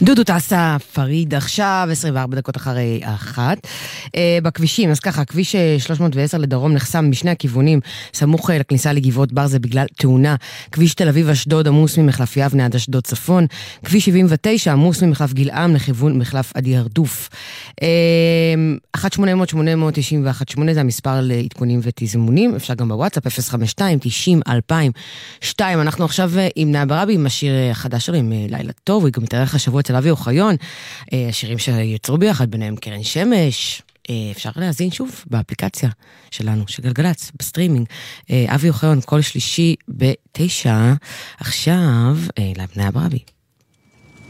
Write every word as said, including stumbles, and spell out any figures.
דודו טסה, פריד עכשיו, עשרים וארבע דקות אחרי אחת. בכבישים, אז ככה, כביש שלוש מאות ועשר לדרום נחסם משני הכיוונים, סמוך לכניסה לגבעות בר, זה בגלל תאונה. כביש תל אביב אשדוד עמוס ממחלף יבנה עד אשדוד צפון. כביש שבעים ותשע עמוס ממחלף גלעם לכיוון מחלף עדי הרדוף. אחת שמונה אפס אפס שמונה אפס אפס תשעים ואחת שמונה זה המספר לעדכונים ותזמונים, אפשר גם בוואטסאפ אפס חמש שתיים תשעים אלפיים ושתיים. אנחנו עכשיו עם נאה ברבי, עם השיר החדש שלו, עם לילה טוב, הוא גם מתארח השבוע אצל אבי אוחיון, השירים שיצרו ביחד, ביניהם קרן שמש, אפשר להזין שוב באפליקציה שלנו, של גלגלץ, בסטרימינג, אבי אוחיון, כל שלישי בתשע, עכשיו, נאה ברבי.